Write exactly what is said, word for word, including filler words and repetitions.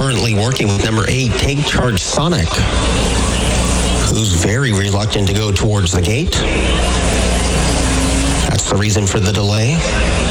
currently working with number eight, Take Charge Sonic, who's very reluctant to go towards the gate. That's the reason for the delay.